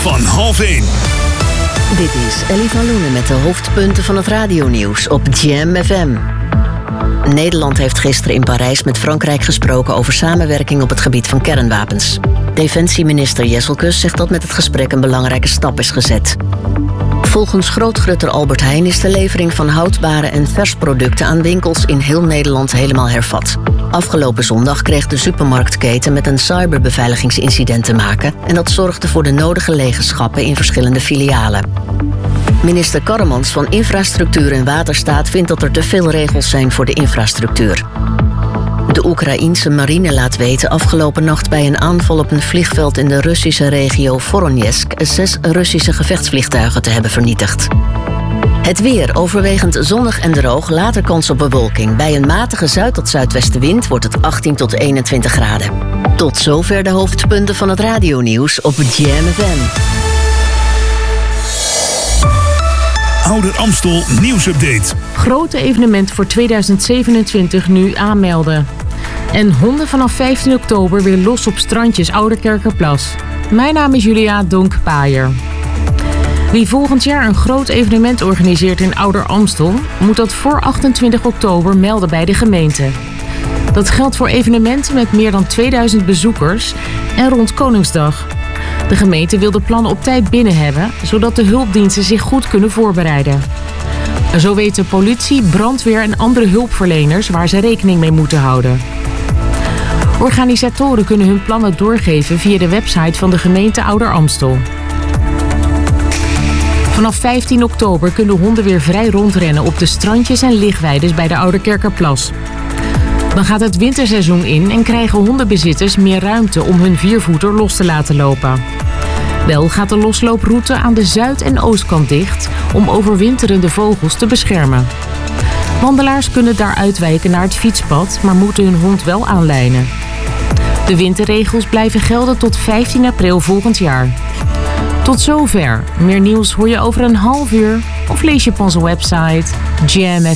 van 12:30. Dit is Ellie van Loenen met de hoofdpunten van het radionieuws op Jam FM. Nederland heeft gisteren in Parijs met Frankrijk gesproken over samenwerking op het gebied van kernwapens. Defensieminister Jesselkus zegt dat met het gesprek een belangrijke stap is gezet. Volgens grootgrutter Albert Heijn is de levering van houdbare en versproducten aan winkels in heel Nederland helemaal hervat. Afgelopen zondag kreeg de supermarktketen met een cyberbeveiligingsincident te maken en dat zorgde voor de nodige legenschappen in verschillende filialen. Minister Karremans van Infrastructuur en Waterstaat vindt dat er te veel regels zijn voor de infrastructuur. De Oekraïense marine laat weten afgelopen nacht bij een aanval op een vliegveld in de Russische regio Voronezh 6 Russische gevechtsvliegtuigen te hebben vernietigd. Het weer overwegend zonnig en droog, later kans op bewolking. Bij een matige zuid- tot zuidwestenwind wordt het 18 tot 21 graden. Tot zover de hoofdpunten van het radionieuws op Jam FM. Ouder Amstel nieuwsupdate. Grote evenement voor 2027 nu aanmelden. En honden vanaf 15 oktober weer los op strandjes Ouderkerkerplas. Mijn naam is Julia Donk-Paaier. Wie volgend jaar een groot evenement organiseert in Ouder Amstel, moet dat voor 28 oktober melden bij de gemeente. Dat geldt voor evenementen met meer dan 2000 bezoekers en rond Koningsdag. De gemeente wil de plannen op tijd binnen hebben, zodat de hulpdiensten zich goed kunnen voorbereiden. Zo weten politie, brandweer en andere hulpverleners waar ze rekening mee moeten houden. Organisatoren kunnen hun plannen doorgeven via de website van de gemeente Ouder Amstel. Vanaf 15 oktober kunnen honden weer vrij rondrennen op de strandjes en ligweides bij de Ouderkerkerplas. Dan gaat het winterseizoen in en krijgen hondenbezitters meer ruimte om hun viervoeter los te laten lopen. Wel gaat de loslooproute aan de zuid- en oostkant dicht om overwinterende vogels te beschermen. Wandelaars kunnen daar uitwijken naar het fietspad, maar moeten hun hond wel aanlijnen. De winterregels blijven gelden tot 15 april volgend jaar. Tot zover. Meer nieuws hoor je over een half uur of lees je op onze website jamfm.nl.